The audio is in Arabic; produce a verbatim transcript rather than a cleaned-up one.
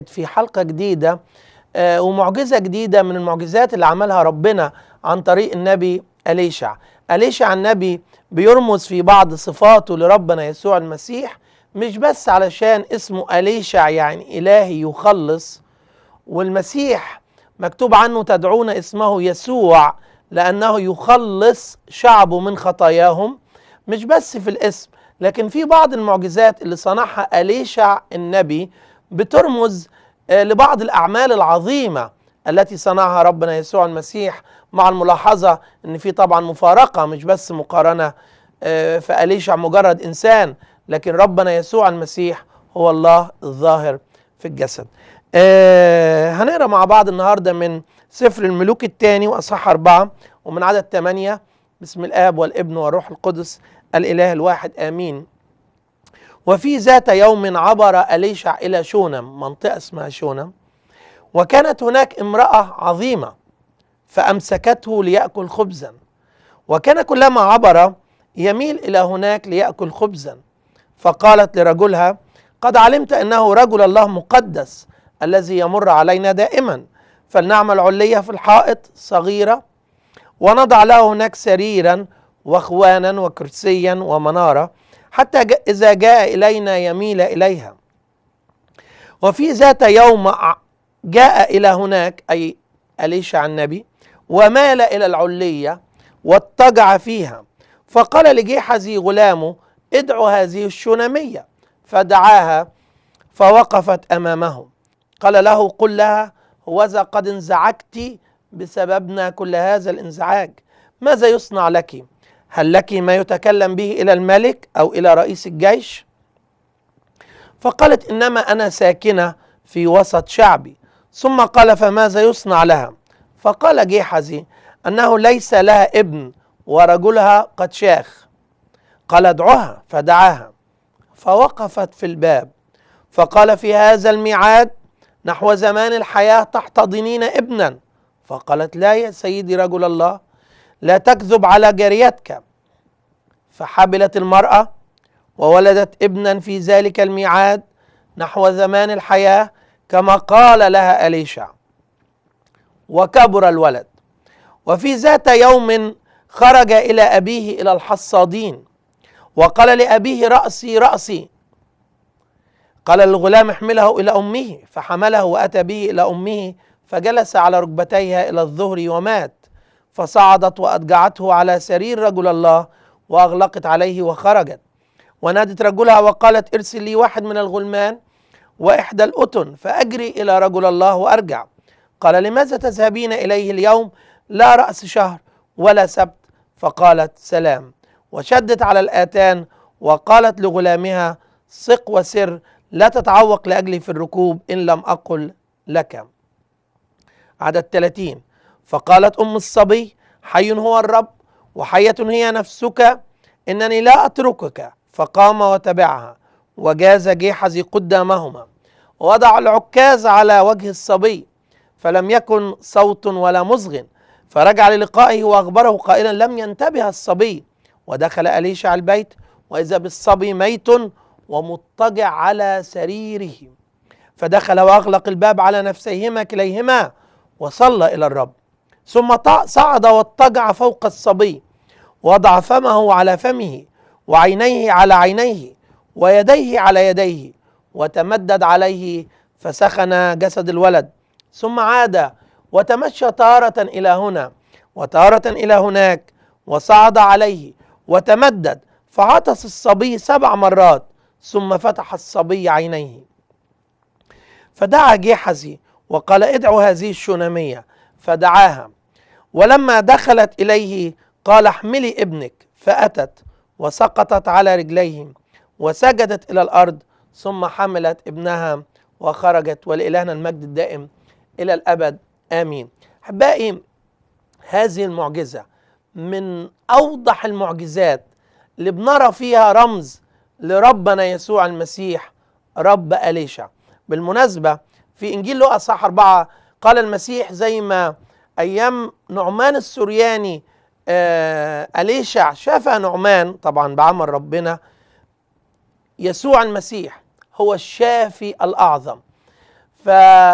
في حلقة جديدة آه، ومعجزة جديدة من المعجزات اللي عملها ربنا عن طريق النبي أليشع. أليشع النبي بيرمز في بعض صفاته لربنا يسوع المسيح، مش بس علشان اسمه أليشع يعني إلهي يخلص، والمسيح مكتوب عنه تدعون اسمه يسوع لأنه يخلص شعبه من خطاياهم. مش بس في الاسم، لكن في بعض المعجزات اللي صنعها أليشع النبي بترمز لبعض الأعمال العظيمة التي صنعها ربنا يسوع المسيح، مع الملاحظة أن في طبعا مفارقة، مش بس مقارنة، فأليشع مجرد إنسان، لكن ربنا يسوع المسيح هو الله الظاهر في الجسد. آه هنقرأ مع بعض النهاردة من سفر الملوك الثاني وأصحاح أربعة ومن عدد ثمانية. بسم الآب والابن والروح القدس الإله الواحد آمين. وفي ذات يوم عبر أليشع إلى شونم، منطقة اسمها شونم، وكانت هناك امرأة عظيمة فأمسكته ليأكل خبزا، وكان كلما عبر يميل إلى هناك ليأكل خبزا، فقالت لرجلها: قد علمت أنه رجل الله مقدس الذي يمر علينا دائما، فلنعمل علية في الحائط صغيرة ونضع له هناك سريرا واخوانا وكرسيا ومنارة، حتى إذا جاء إلينا يميل إليها. وفي ذات يوم جاء إلى هناك، أي أليشع النبي، ومال إلى العلية واضطجع فيها، فقال لجيحزي غلامه: ادعو هذه الشونمية، فدعاها فوقفت أمامه. قال له: قل لها: هوذا قد انزعجت بسببنا كل هذا الانزعاج، ماذا يصنع لك؟ هل لك ما يتكلم به إلى الملك أو إلى رئيس الجيش؟ فقالت: إنما أنا ساكنة في وسط شعبي. ثم قال: فماذا يصنع لها؟ فقال جيحزي أنه ليس لها ابن ورجلها قد شاخ. قال: ادعوها، فدعاها فوقفت في الباب، فقال: في هذا الميعاد نحو زمان الحياة تحتضنين ابنا؟ فقالت: لا يا سيدي رجل الله، لا تكذب على جاريتك. فحبلت المرأة وولدت ابنا في ذلك الميعاد نحو زمان الحياة كما قال لها أليشع، وكبر الولد. وفي ذات يوم خرج إلى أبيه إلى الحصادين، وقال لأبيه: رأسي رأسي. قال للغلام: احمله إلى أمه، فحمله وأتى به إلى أمه، فجلس على ركبتيها إلى الظهر ومات. فصعدت وأضجعته على سرير رجل الله وأغلقت عليه وخرجت، ونادت رجلها وقالت: ارسل لي واحد من الغلمان وإحدى الأتن فأجري إلى رجل الله وأرجع. قال: لماذا تذهبين إليه اليوم؟ لا رأس شهر ولا سبت. فقالت: سلام. وشدت على الآتان وقالت لغلامها: ثق وسر، لا تتعوق لأجلي في الركوب إن لم أقل لك. عدد ثلاثين. فقالت أم الصبي: حي هو الرب وحية هي نفسك، إنني لا أتركك. فقام وتبعها، وجاز جيحزي قدامهما ووضع العكاز على وجه الصبي، فلم يكن صوت ولا مزغ، فرجع للقائه وأخبره قائلا: لم ينتبه الصبي. ودخل أليشع البيت وإذا بالصبي ميت ومضطجع على سريره، فدخل وأغلق الباب على نفسيهما كليهما وصلى إلى الرب. ثم صعد واضطجع فوق الصبي، وضع فمه على فمه وعينيه على عينيه ويديه على يديه، وتمدد عليه فسخن جسد الولد. ثم عاد وتمشى تارة إلى هنا وتارة إلى هناك، وصعد عليه وتمدد، فعطس الصبي سبع مرات، ثم فتح الصبي عينيه. فدعا جيحزي وقال: ادعوا هذه الشونمية، فدعاها. ولما دخلت إليه قال: احملي ابنك، فأتت وسقطت على رجليه وسجدت إلى الأرض، ثم حملت ابنها وخرجت، ولإلهنا المجد الدائم إلى الأبد آمين. أحبائي، هذه المعجزة من أوضح المعجزات اللي بنرى فيها رمز لربنا يسوع المسيح رب أليشع. بالمناسبة في إنجيل لوقا أصحاح أربعة قال المسيح زي ما أيام نعمان السورياني آه أليشع شاف نعمان طبعا بعمل ربنا، يسوع المسيح هو الشافي الأعظم. ف